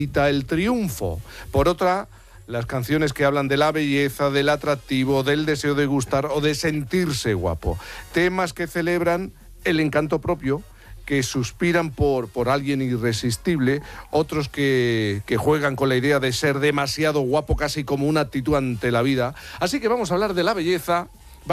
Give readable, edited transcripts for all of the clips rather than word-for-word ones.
el triunfo. Por otra, las canciones que hablan de la belleza, del atractivo, del deseo de gustar o de sentirse guapo. Temas que celebran el encanto propio, que suspiran por alguien irresistible, otros que juegan con la idea de ser demasiado guapo, casi como una actitud ante la vida. Así que vamos a hablar de la belleza,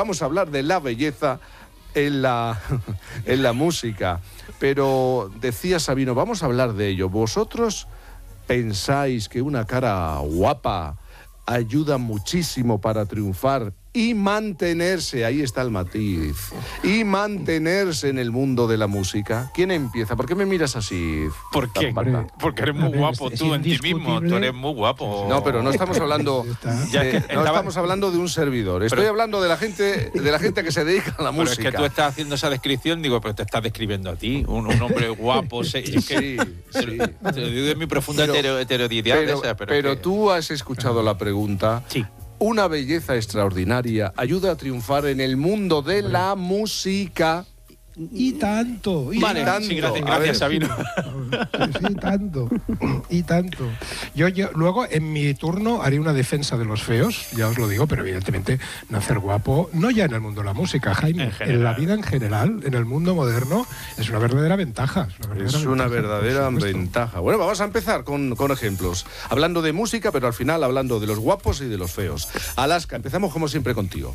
en la música. Pero decía Sabino, vamos a hablar de ello. ¿Vosotros pensáis que una cara guapa ayuda muchísimo para triunfar y mantenerse, ahí está el matiz, y mantenerse en el mundo de la música? ¿Quién empieza? ¿Por qué me miras así? ¿Por qué? Porque eres muy guapo tú en ti mismo, tú eres muy guapo. No, pero no estamos hablando estamos hablando de un servidor. Estoy hablando de la gente que se dedica a la música. Pero es que tú estás haciendo esa descripción, digo, pero te estás describiendo a ti, un hombre guapo. Sí. Te lo digo de mi profunda heterodoxia. Pero tú has escuchado la pregunta. Sí. Una belleza extraordinaria ayuda a triunfar en el mundo de la música. Y tanto. Vale, sí, gracias Sabino. Y tanto. Yo luego en mi turno haré una defensa de los feos, ya os lo digo, pero evidentemente nacer guapo, no ya en el mundo de la música, Jaime, en la vida en general, en el mundo moderno, es una verdadera ventaja. Es una verdadera ventaja. Bueno, vamos a empezar con ejemplos. Hablando de música, pero al final hablando de los guapos y de los feos. Alaska, empezamos como siempre contigo.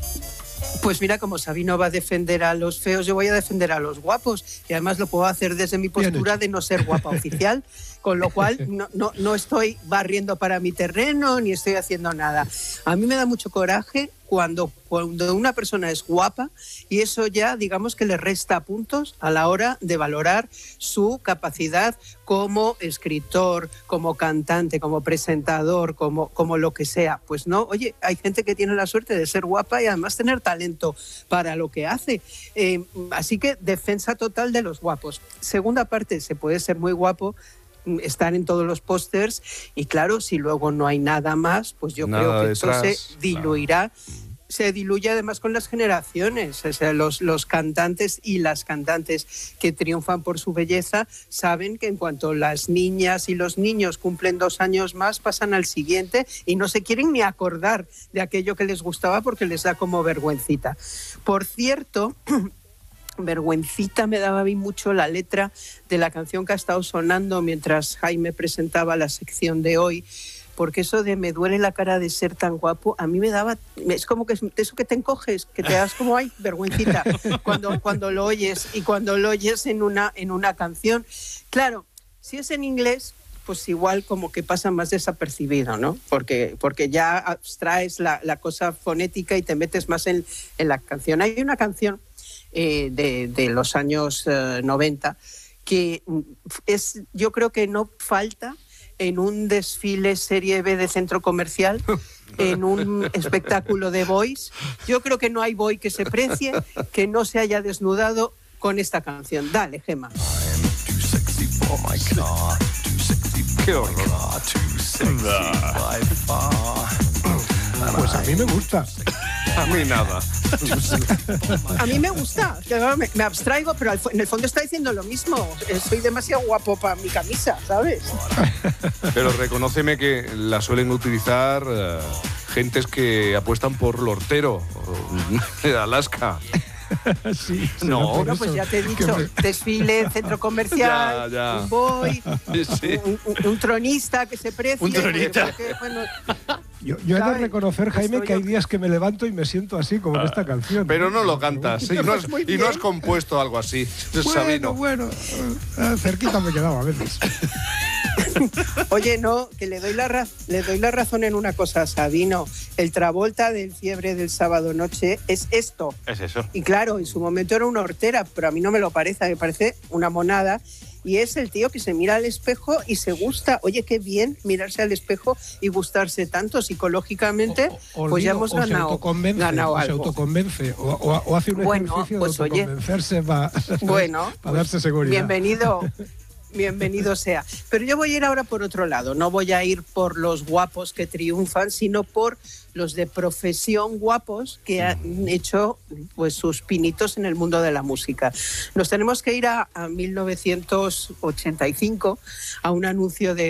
Pues mira, como Sabino va a defender a los feos, yo voy a defender a los guapos. Y además lo puedo hacer desde mi postura de no ser guapa oficial, con lo cual no estoy barriendo para mi terreno ni estoy haciendo nada. A mí me da mucho coraje cuando una persona es guapa y eso ya, digamos, que le resta puntos a la hora de valorar su capacidad como escritor, como cantante, como presentador, como lo que sea. Pues no, oye, hay gente que tiene la suerte de ser guapa y además tener talento para lo que hace. Así que defensa total de los guapos. Segunda parte, se puede ser muy guapo, estar en todos los pósters y claro, si luego no hay nada más, pues yo creo que eso se diluirá. Se diluye además con las generaciones, o sea, los cantantes y las cantantes que triunfan por su belleza saben que en cuanto las niñas y los niños cumplen 2 años más, pasan al siguiente y no se quieren ni acordar de aquello que les gustaba porque les da como vergüencita. Por cierto, vergüencita me daba a mí mucho la letra de la canción que ha estado sonando mientras Jaime presentaba la sección de hoy, porque eso de me duele la cara de ser tan guapo, a mí me daba, es como que eso que te encoges, que te das como, ay, vergüencita, cuando lo oyes, y cuando lo oyes en una canción. Claro, si es en inglés, pues igual como que pasa más desapercibido, ¿no? Porque ya abstraes la cosa fonética y te metes más en la canción. Hay una canción de los años 90 que yo creo que no falta en un desfile serie B de centro comercial, en un espectáculo de boys. Yo creo que no hay boy que se precie que no se haya desnudado con esta canción. Dale, Gemma. ¡Qué horror! Pues a mí me gusta. A mí nada. A mí me gusta, me abstraigo, pero en el fondo está diciendo lo mismo. Soy demasiado guapo para mi camisa, ¿sabes? Pero reconóceme que la suelen utilizar gentes que apuestan por lo hortero, Alaska. Sí, no, bueno, pues ya te he dicho, desfile, centro comercial, ya. Un boy, Sí. un tronista que se precie. Un tronista. Yo he de reconocer, Jaime, que hay días que me levanto y me siento así, como en esta canción. Pero no lo cantas, y no has compuesto algo así, Sabino. Bueno, cerquita me quedaba a veces. Oye, no, que le doy la razón en una cosa a Sabino. El Travolta del Fiebre del sábado noche es esto. Es eso. Y claro, en su momento era una hortera, pero a mí no me lo parece, me parece una monada. Y es el tío que se mira al espejo y se gusta. Oye, qué bien mirarse al espejo y gustarse tanto psicológicamente, pues ya hemos ganado algo. Se autoconvence o hace un ejercicio pues, de autoconvencerse para darse seguridad. Bienvenido sea. Pero yo voy a ir ahora por otro lado. No voy a ir por los guapos que triunfan, sino por los de profesión guapos que han hecho pues sus pinitos en el mundo de la música. Nos tenemos que ir a 1985, a un anuncio de